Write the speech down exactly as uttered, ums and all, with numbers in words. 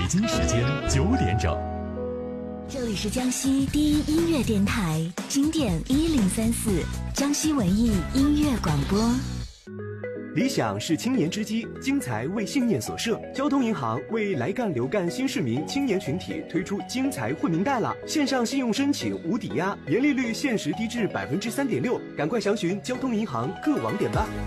京时间九点整。 这里是江西第一音乐电台，经典一零三四，江西文艺音乐广播。 理想是青年之基，精彩为信念所设。交通银行为来干留干新市民青年群体推出精彩惠民贷了，线上信用申请无抵押，年利率限时低至百分之三点六，赶快详询交通银行各网点吧。